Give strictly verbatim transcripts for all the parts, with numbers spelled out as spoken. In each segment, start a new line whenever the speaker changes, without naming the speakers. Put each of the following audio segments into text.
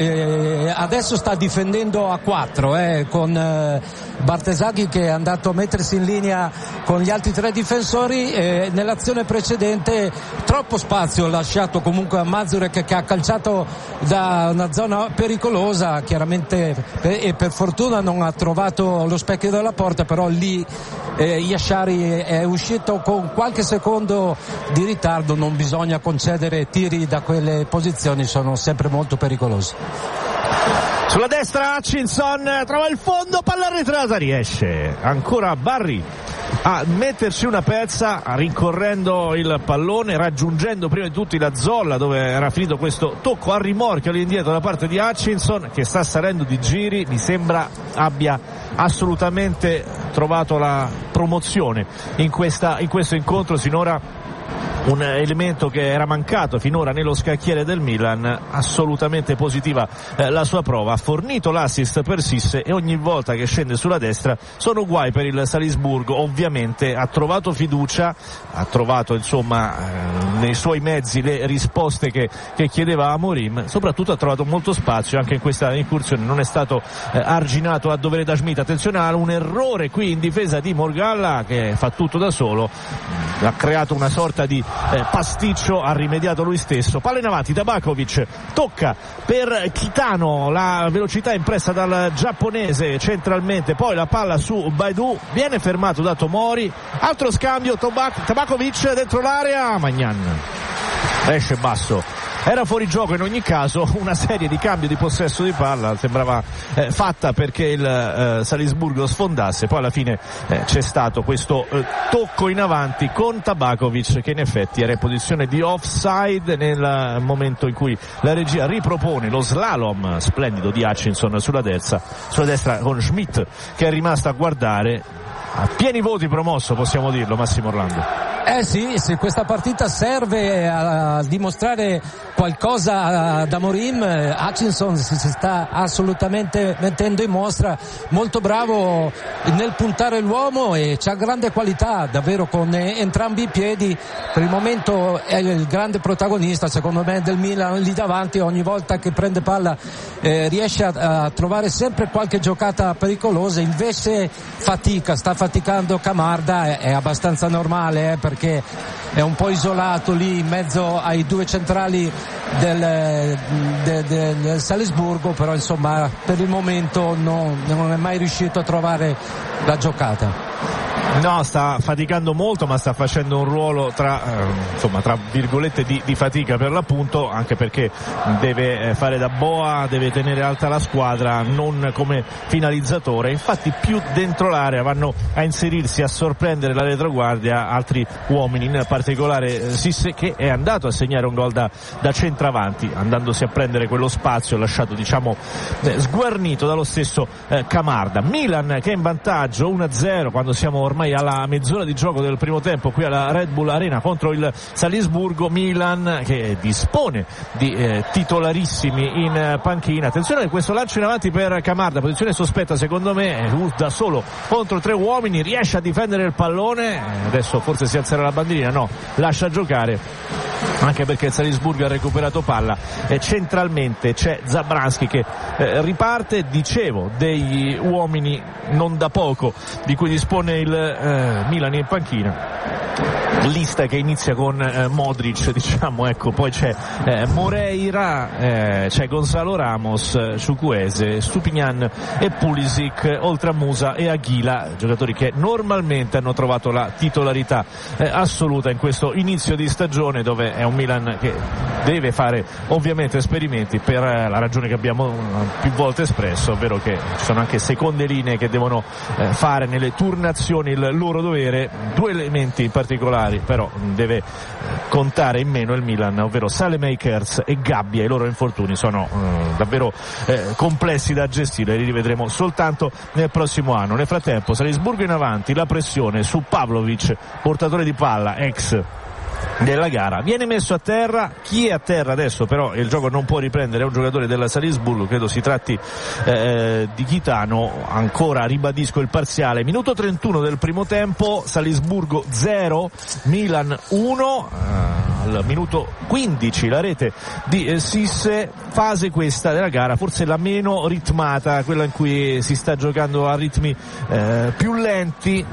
Eh, adesso sta difendendo a quattro eh, con eh, Bartesaghi che è andato a mettersi in linea con gli altri tre difensori. Eh, nell'azione precedente troppo spazio lasciato comunque a Mazurek, che ha calciato da una zona pericolosa, chiaramente per, e per fortuna non ha trovato lo specchio della porta, però lì eh, Yashari è uscito con qualche secondo di ritardo. Non bisogna concedere tiri da quelle posizioni, sono sempre molto pericolosi.
Sulla destra Hutchinson trova il fondo, palla arretrata, riesce ancora Barry a metterci una pezza rincorrendo il pallone, raggiungendo prima di tutti la zolla dove era finito questo tocco a rimorchio all'indietro da parte di Hutchinson, che sta salendo di giri. Mi sembra abbia assolutamente trovato la promozione in questa in questo incontro. Sinora un elemento che era mancato finora nello scacchiere del Milan. Assolutamente positiva eh, la sua prova, ha fornito l'assist per Sisse e ogni volta che scende sulla destra sono guai per il Salisburgo. Ovviamente ha trovato fiducia, ha trovato insomma eh, nei suoi mezzi le risposte che, che chiedeva Amorim, soprattutto ha trovato molto spazio anche in questa incursione, non è stato eh, arginato a dovere da Schmidt. Attenzione a un errore qui in difesa di Morgalla, che fa tutto da solo, ha creato una sorta di Eh, pasticcio, ha rimediato lui stesso. Palla in avanti, Tabakovic tocca per Kitano, la velocità impressa dal giapponese centralmente, poi la palla su Baidu, viene fermato da Tomori, altro scambio, Tobak- Tabakovic dentro l'area, Magnan esce basso, era fuori gioco in ogni caso. Una serie di cambio di possesso di palla sembrava eh, fatta perché il eh, Salisburgo sfondasse, poi alla fine eh, c'è stato questo eh, tocco in avanti con Tabakovic, che in effetti era in posizione di offside nel momento in cui la regia ripropone lo slalom splendido di Hutchinson sulla destra, sulla destra con Schmidt che è rimasto a guardare. A pieni voti promosso, possiamo dirlo, Massimo Orlando.
Eh sì, se questa partita serve a dimostrare qualcosa ad Amorim, Hutchinson si sta assolutamente mettendo in mostra, molto bravo nel puntare l'uomo e c'ha grande qualità davvero con entrambi i piedi. Per il momento è il grande protagonista secondo me del Milan lì davanti, ogni volta che prende palla eh, riesce a, a trovare sempre qualche giocata pericolosa, invece fatica, sta faticando Camarda, è, è abbastanza normale eh, perché è un po' isolato lì in mezzo ai due centrali del, del, del Salisburgo, però insomma per il momento no, non è mai riuscito a trovare la giocata.
No, sta faticando molto, ma sta facendo un ruolo tra eh, insomma tra virgolette di, di fatica per l'appunto, anche perché deve eh, fare da boa, deve tenere alta la squadra, non come finalizzatore. Infatti più dentro l'area vanno a inserirsi, a sorprendere la retroguardia altri uomini, in particolare eh, Sisse, che è andato a segnare un gol da, da centravanti, andandosi a prendere quello spazio lasciato diciamo eh, sguarnito dallo stesso eh, Camarda. Milan che è in vantaggio uno a zero quando siamo ormai alla mezz'ora di gioco del primo tempo qui alla Red Bull Arena contro il Salisburgo. Milan che dispone di eh, titolarissimi in eh, panchina. Attenzione a questo lancio in avanti per Camarda, posizione sospetta secondo me, lui da solo contro tre uomini riesce a difendere il pallone, adesso forse si alzerà la bandierina, no, lascia giocare, anche perché il Salisburgo ha recuperato palla e centralmente c'è Zabransky che eh, riparte, dicevo, degli uomini non da poco di cui dispone il eh, Milan in panchina. Lista che inizia con eh, Modric, diciamo, ecco, poi c'è eh, Moreira, eh, c'è Gonzalo Ramos, Chukwueze, Stupinian e Pulisic, oltre a Musa e Aguila, giocatori che normalmente hanno trovato la titolarità eh, assoluta in questo inizio di stagione, dove è un Milan che deve fare ovviamente esperimenti per eh, la ragione che abbiamo uh, più volte espresso, ovvero che ci sono anche seconde linee che devono eh, fare nelle turnazioni il loro dovere. Due elementi in particolare però deve eh, contare in meno il Milan, ovvero Saelemaekers e Gabbia. I loro infortuni sono eh, davvero eh, complessi da gestire, li rivedremo soltanto nel prossimo anno. Nel frattempo Salisburgo in avanti, la pressione su Pavlovic, portatore di palla, ex della gara, viene messo a terra. Chi è a terra adesso però il gioco non può riprendere, è un giocatore della Salisburgo, credo si tratti eh, di Kitano. Ancora ribadisco il parziale, minuto trentuno del primo tempo, Salisburgo zero Milan uno. eh, al minuto quindici la rete di eh, Cisse, fase questa della gara forse la meno ritmata, quella in cui si sta giocando a ritmi eh, più lenti.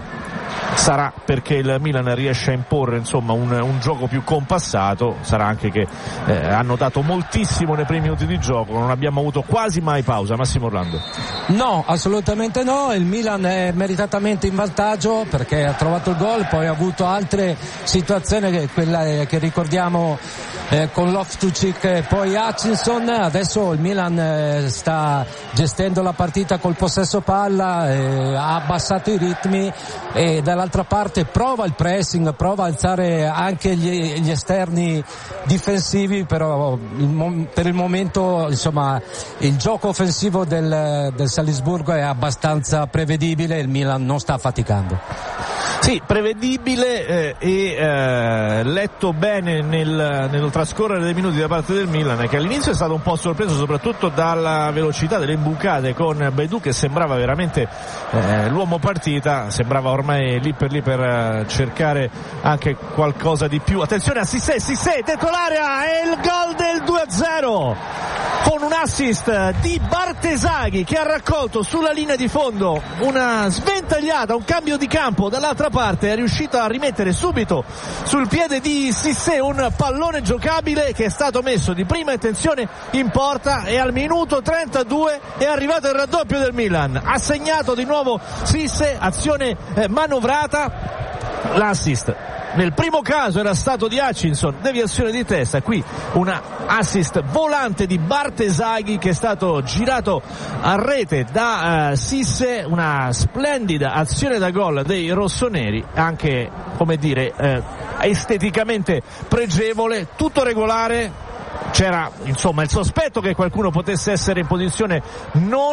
Sarà perché il Milan riesce a imporre insomma un, un gioco più compassato, sarà anche che eh, hanno dato moltissimo nei primi minuti di gioco, non abbiamo avuto quasi mai pausa. Massimo Orlando.
No, assolutamente no, il Milan è meritatamente in vantaggio perché ha trovato il gol, poi ha avuto altre situazioni, che quella che ricordiamo eh, con Loftus-Cheek e poi Hutchinson. Adesso il Milan eh, sta gestendo la partita col possesso palla, eh, ha abbassato i ritmi e dall'altra parte prova il pressing, prova a alzare anche gli, gli esterni difensivi, però il, per il momento insomma il gioco offensivo del, del Salisburgo è abbastanza prevedibile, il Milan non sta faticando.
Sì, prevedibile eh, e eh, letto bene nel, nel trascorrere dei minuti da parte del Milan, che all'inizio è stato un po' sorpreso soprattutto dalla velocità delle imbucate con Beidou, che sembrava veramente eh, l'uomo partita, sembrava ormai lì per lì per eh, cercare anche qualcosa di più. Attenzione a Cissé, Cissé dentro l'area e il gol del due a zero con un assist di Bartesaghi, che ha raccolto sulla linea di fondo una sventagliata, un cambio di campo dall'altra parte, è riuscito a rimettere subito sul piede di Cissé un pallone giocabile che è stato messo di prima intenzione in porta, e al minuto trentadue è arrivato il raddoppio del Milan. Ha segnato di nuovo Cissé, azione eh, manovrata, l'assist nel primo caso era stato di Hutchinson, deviazione di testa, qui una assist volante di Bartesaghi che è stato girato a rete da uh, Cissé, una splendida azione da gol dei rossoneri, anche come dire eh, esteticamente pregevole, tutto regolare. C'era insomma il sospetto che qualcuno potesse essere in posizione non,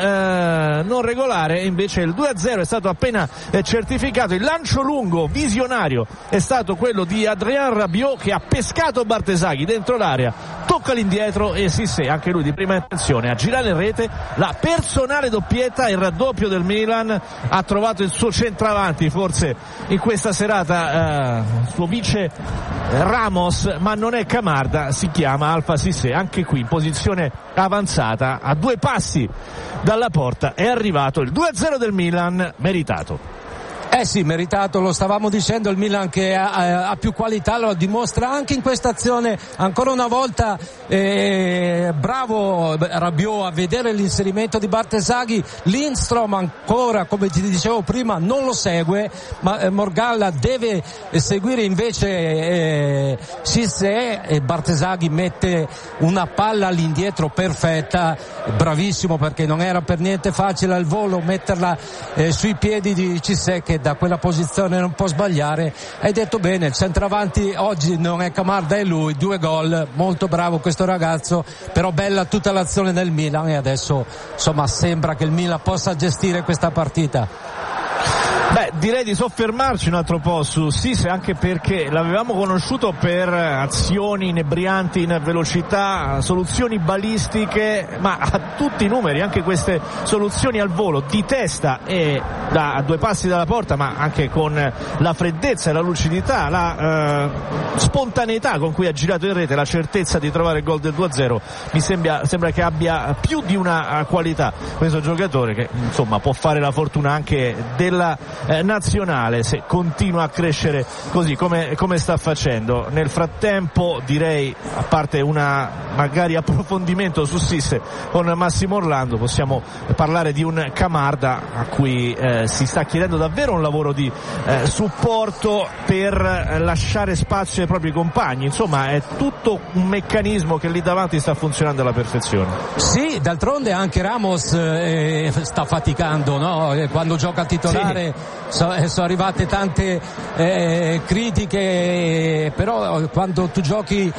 eh, non regolare, e invece il due a zero è stato appena eh, certificato. Il lancio lungo visionario è stato quello di Adrien Rabiot, che ha pescato Bartesaghi dentro l'area, tocca l'indietro e Cissé, anche lui di prima intenzione, a girare in rete, la personale doppietta, il raddoppio del Milan. Ha trovato il suo centravanti forse in questa serata, eh, suo vice Ramos, ma non è Camarda, si chiama Alpha Cissé, anche qui in posizione avanzata, a due passi dalla porta è arrivato il due a zero del Milan, meritato.
Eh sì, meritato, lo stavamo dicendo, il Milan che ha, ha più qualità, lo dimostra anche in questa azione, ancora una volta eh, bravo Rabiot a vedere l'inserimento di Bartesaghi. Lindstrom ancora, come ti dicevo prima, non lo segue, ma eh, Morgalla deve seguire invece eh, Cissé, e Bartesaghi mette una palla all'indietro perfetta, bravissimo, perché non era per niente facile al volo metterla eh, sui piedi di Cissé, che da quella posizione non può sbagliare. Hai detto bene, il centravanti oggi non è Camarda, è lui, due gol, molto bravo questo ragazzo, però bella tutta l'azione del Milan, e adesso insomma sembra che il Milan possa gestire questa partita.
Beh, direi di soffermarci un altro po' su Cissé, anche perché l'avevamo conosciuto per azioni inebrianti in velocità, soluzioni balistiche, ma a tutti i numeri, anche queste soluzioni al volo di testa e da a due passi dalla porta, ma anche con la freddezza e la lucidità, la eh, spontaneità con cui ha girato in rete, la certezza di trovare il gol del due a zero. Mi sembra, sembra che abbia più di una qualità questo giocatore, che insomma può fare la fortuna anche della Eh, nazionale se continua a crescere così come, come sta facendo. Nel frattempo direi, a parte una magari approfondimento su Cissé con Massimo Orlando, possiamo parlare di un Camarda a cui eh, si sta chiedendo davvero un lavoro di eh, supporto per eh, lasciare spazio ai propri compagni. Insomma, è tutto un meccanismo che lì davanti sta funzionando alla perfezione.
Sì, d'altronde anche Ramos eh, sta faticando, no? Quando gioca titolare sì. So, sono arrivate tante eh, critiche, però quando tu giochi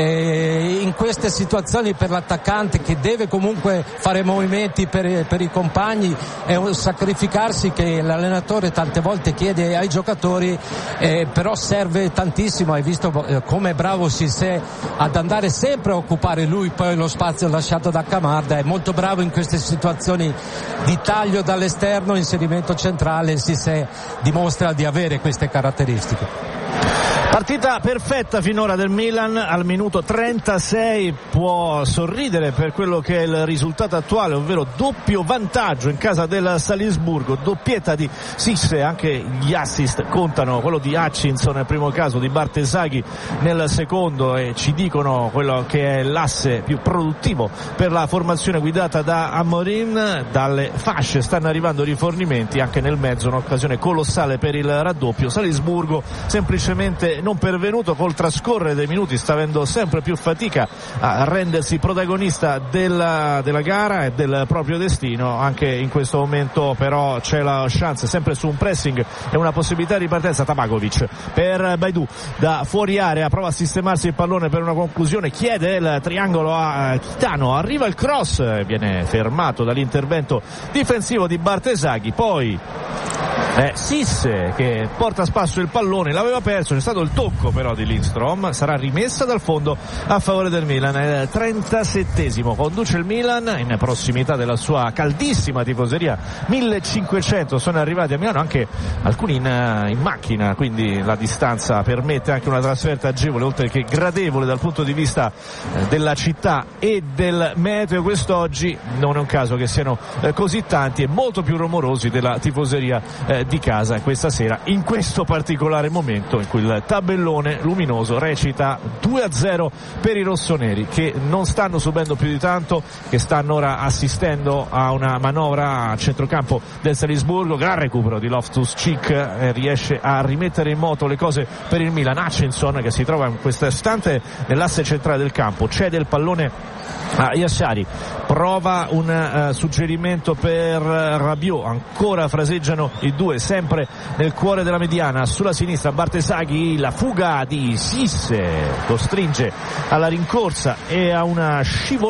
eh, in queste situazioni per l'attaccante, che deve comunque fare movimenti per, per i compagni, è un sacrificarsi che l'allenatore tante volte chiede ai giocatori, eh, però serve tantissimo. Hai visto eh, come è bravo Cissé ad andare sempre a occupare lui poi lo spazio lasciato da Camarda, è molto bravo in queste situazioni di taglio dall'esterno, inserimento centrale. Cissé dimostra di avere queste caratteristiche.
Partita perfetta finora del Milan, al minuto trentasei può sorridere per quello che è il risultato attuale, ovvero doppio vantaggio in casa del Salisburgo, doppietta di Sisse, anche gli assist contano, quello di Hutchinson nel primo caso, di Bartesaghi nel secondo, e ci dicono quello che è l'asse più produttivo per la formazione guidata da Amorim. Dalle fasce stanno arrivando rifornimenti, anche nel mezzo un'occasione colossale per il raddoppio. Salisburgo semplicemente non pervenuto, col trascorrere dei minuti sta avendo sempre più fatica a rendersi protagonista della, della gara e del proprio destino. Anche in questo momento però c'è la chance, sempre su un pressing e una possibilità di partenza. Tabakovic per Baidou da fuori area, prova a sistemarsi il pallone per una conclusione, chiede il triangolo a Chitano, arriva il cross, viene fermato dall'intervento difensivo di Bartesaghi, poi Eh, Sisse che porta a spasso il pallone, l'aveva perso, c'è stato il tocco però di Lindstrom, sarà rimessa dal fondo a favore del Milan. Il trentasettesimo conduce il Milan in prossimità della sua caldissima tifoseria, millecinquecento sono arrivati a Milano, anche alcuni in, in macchina, quindi la distanza permette anche una trasferta agevole oltre che gradevole dal punto di vista eh, della città e del meteo. Quest'oggi non è un caso che siano eh, così tanti e molto più rumorosi della tifoseria eh, di casa questa sera, in questo particolare momento in cui il tabellone luminoso recita due a zero per i rossoneri, che non stanno subendo più di tanto, che stanno ora assistendo a una manovra a centrocampo del Salisburgo. Gran recupero di Loftus-Cheek, eh, riesce a rimettere in moto le cose per il Milan. Hutchinson, che si trova in questo istante nell'asse centrale del campo, cede il pallone a Yashari, prova un uh, suggerimento per uh, Rabiot, ancora fraseggiano i due, sempre nel cuore della mediana, sulla sinistra Bartesaghi, la fuga di Sisse costringe alla rincorsa e a una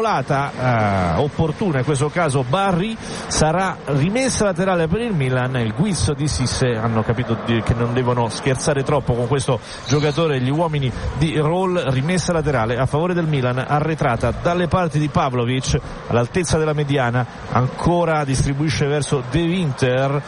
scivolata uh, opportuna, in questo caso Barry, sarà rimessa laterale per il Milan. Il guizzo di Sisse, hanno capito di, che non devono scherzare troppo con questo giocatore gli uomini di Roll, rimessa laterale a favore del Milan, arretrata dalle parti di Pavlovic all'altezza della mediana, ancora distribuisce verso De Winter,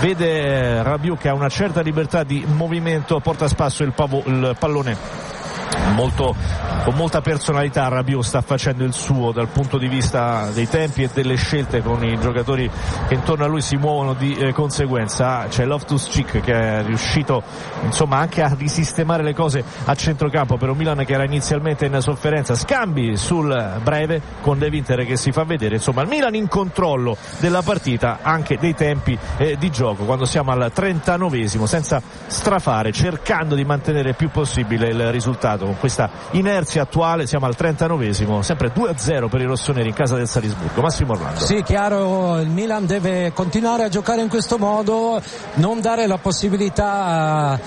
vede Rabiot che ha una certa libertà di movimento, porta a spasso il, pavo, il pallone molto, con molta personalità. Rabiot sta facendo il suo dal punto di vista dei tempi e delle scelte, con i giocatori che intorno a lui si muovono di eh, conseguenza. C'è Loftus-Cheek che è riuscito insomma anche a risistemare le cose a centrocampo per un Milan che era inizialmente in sofferenza. Scambi sul breve con De Winter che si fa vedere, insomma il Milan in controllo della partita, anche dei tempi eh, di gioco, quando siamo al trentanovesimo, senza strafare, cercando di mantenere il più possibile il risultato. Con questa inerzia attuale siamo al trentanovesimo, sempre due a zero per i rossoneri in casa del Salisburgo. Massimo Orlando.
Sì, chiaro, il Milan deve continuare a giocare in questo modo, non dare la possibilità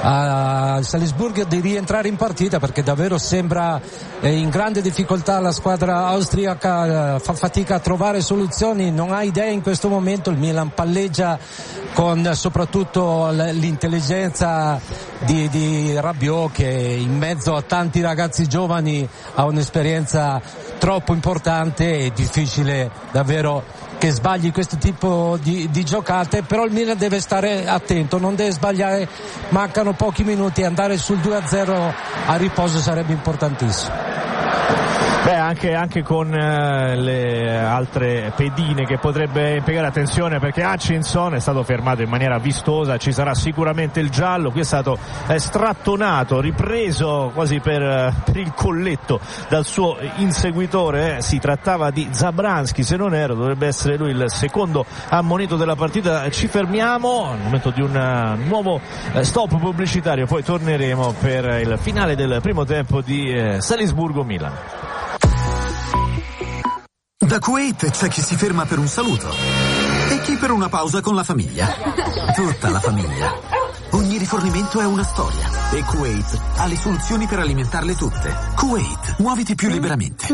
al Salisburgo di rientrare in partita, perché davvero sembra eh, in grande difficoltà la squadra austriaca, eh, fa fatica a trovare soluzioni, non ha idee in questo momento. Il Milan palleggia con soprattutto l'intelligenza di, di Rabiot, che in mezzo a tanti ragazzi giovani ha un'esperienza troppo importante. È difficile davvero che sbagli questo tipo di, di giocate, però il Milan deve stare attento, non deve sbagliare, mancano pochi minuti e andare sul due a zero a riposo sarebbe importantissimo.
Beh, anche, anche con eh, le altre pedine che potrebbe impiegare, attenzione perché Hutchinson è stato fermato in maniera vistosa, ci sarà sicuramente il giallo, qui è stato eh, strattonato, ripreso quasi per, per il colletto dal suo inseguitore, eh, si trattava di Zabransky, se non ero, dovrebbe essere lui il secondo ammonito della partita. Ci fermiamo al momento di un uh, nuovo uh, stop pubblicitario, poi torneremo per il finale del primo tempo di uh, Salisburgo-Milan.
Da Kuwait c'è chi si ferma per un saluto e chi per una pausa con la famiglia. Tutta la famiglia. Ogni rifornimento è una storia e Kuwait ha le soluzioni per alimentarle tutte. Kuwait, muoviti più liberamente.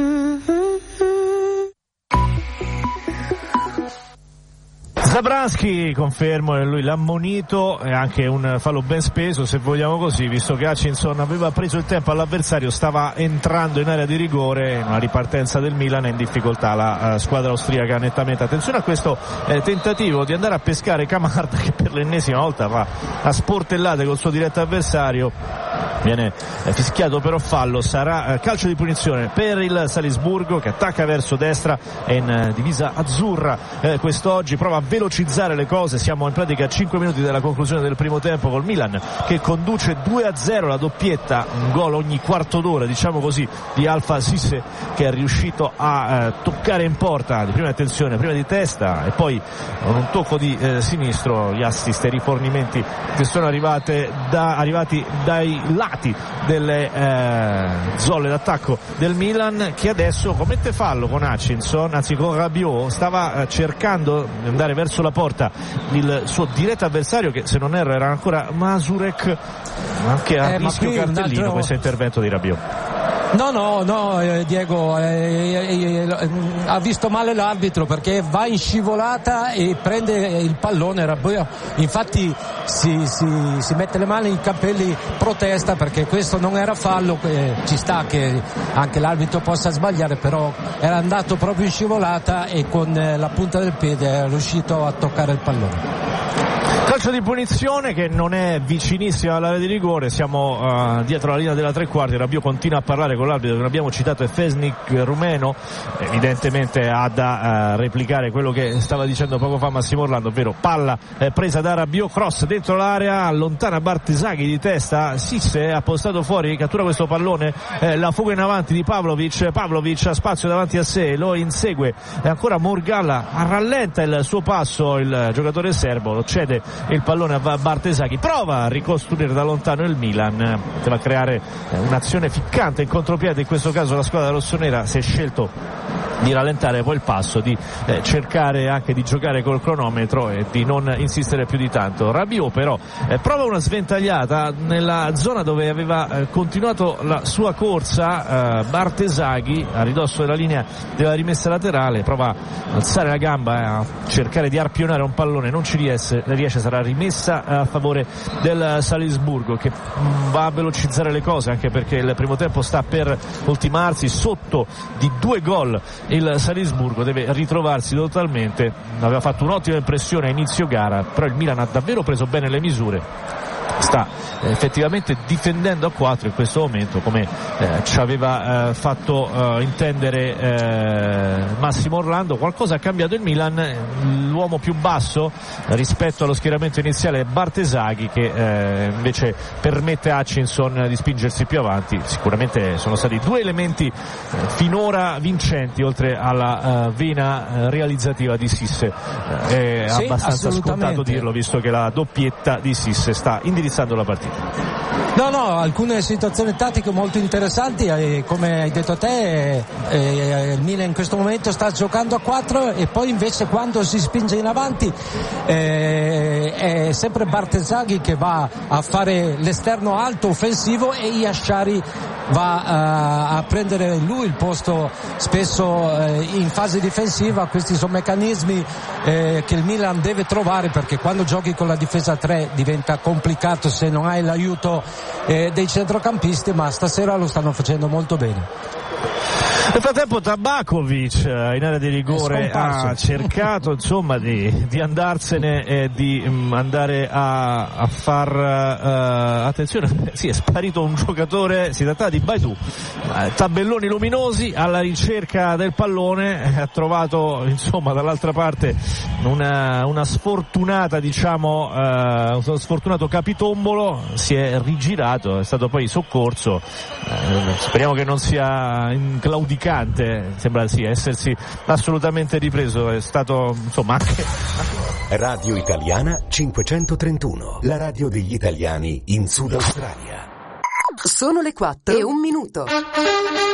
Zabransky, confermo, è lui l'ammonito, e anche un fallo ben speso se vogliamo così, visto che Hutchinson aveva preso il tempo all'avversario, stava entrando in area di rigore. In una ripartenza del Milan è in difficoltà la uh, squadra austriaca nettamente. Attenzione a questo eh, tentativo di andare a pescare Kamard, che per l'ennesima volta va a sportellate col suo diretto avversario. viene eh, fischiato però fallo, sarà eh, calcio di punizione per il Salisburgo che attacca verso destra, è in eh, divisa azzurra eh, quest'oggi, prova a velocizzare le cose, siamo in pratica a cinque minuti dalla conclusione del primo tempo col Milan che conduce due a zero, la doppietta, un gol ogni quarto d'ora diciamo così di Alpha Cissé che è riuscito a eh, toccare in porta di prima attenzione, prima di testa e poi con un tocco di eh, sinistro gli assist e i rifornimenti che sono arrivate da, arrivati dai lati delle eh, zolle d'attacco del Milan che adesso commette fallo con Hutchinson, anzi con Rabiot, stava eh, cercando di andare verso la porta il suo diretto avversario che se non erro era ancora Mazurek, anche a eh, rischio cartellino altro... questo intervento di Rabiot.
No, no, no, eh, Diego eh, eh, eh, ha visto male l'arbitro perché va in scivolata e prende il pallone. Rabiot infatti si, si, si mette le mani nei capelli, protesta perché questo non era fallo, eh, ci sta che anche l'arbitro possa sbagliare, però era andato proprio in scivolata e con eh, la punta del piede è riuscito a toccare il pallone.
Calcio di punizione che non è vicinissimo all'area di rigore, siamo uh, dietro la linea della tre quarti. Rabiot continua a parlare con l'arbitro che abbiamo citato, è Fesnik rumeno, evidentemente ha da uh, replicare quello che stava dicendo poco fa Massimo Orlando, ovvero palla eh, presa da Rabiot, cross dentro l'area, allontana Bartesaghi di testa, Cissé ha postato fuori, cattura questo pallone, eh, la fuga in avanti di Pavlovic, Pavlovic ha spazio davanti a sé, lo insegue e ancora Morgalla, rallenta il suo passo il giocatore serbo, lo cede il pallone a Bartesaghi, prova a ricostruire da lontano il Milan che va a creare un'azione ficcante in contropiede, in questo caso la squadra rossonera si è scelto di rallentare poi il passo, di eh, cercare anche di giocare col cronometro e di non insistere più di tanto. Rabiot però eh, prova una sventagliata nella zona dove aveva eh, continuato la sua corsa, eh, Bartesaghi a ridosso della linea della rimessa laterale, prova a alzare la gamba e a cercare di arpionare un pallone, non ci riesce, riesce sarà rimessa a favore del Salisburgo che mh, va a velocizzare le cose anche perché il primo tempo sta per ultimarsi, sotto di due gol il Salisburgo deve ritrovarsi totalmente, aveva fatto un'ottima impressione a inizio gara, però il Milan ha davvero preso bene le misure, sta eh, effettivamente difendendo a quattro in questo momento come eh, ci aveva eh, fatto eh, intendere eh, Massimo Orlando. Qualcosa ha cambiato il Milan, l'uomo più basso rispetto allo schieramento iniziale è Bartesaghi che eh, invece permette a Hutchinson di spingersi più avanti. Sicuramente sono stati due elementi eh, finora vincenti oltre alla eh, vena eh, realizzativa di Cissé, eh, è sì, abbastanza scontato dirlo visto che la doppietta di Cissé sta indirizzando la partita.
No, no, alcune situazioni tattiche molto interessanti e come hai detto te eh, eh, il Milan in questo momento sta giocando a quattro e poi invece quando si spinge in avanti eh, è sempre Bartesaghi che va a fare l'esterno alto offensivo e Yashari va uh, a prendere lui il posto spesso uh, in fase difensiva. Questi sono meccanismi eh, che il Milan deve trovare perché quando giochi con la difesa tre diventa complicato se non hai l'aiuto eh, dei centrocampisti, ma stasera lo stanno facendo molto bene.
Nel frattempo Tabakovic in area di rigore ha cercato insomma di, di andarsene e di um, andare a, a far uh, attenzione, sì, è sparito un giocatore, si tratta di Baidu, uh, tabelloni luminosi alla ricerca del pallone, ha trovato insomma dall'altra parte una, una sfortunata diciamo uh, uno sfortunato capitombolo, si è rigirato, è stato poi soccorso, uh, speriamo che non sia inclaudicante, sembra sì essersi assolutamente ripreso, è stato insomma anche
Radio Italiana cinquecentotrentuno, la radio degli italiani in Sud Australia.
Sono le quattro e un minuto.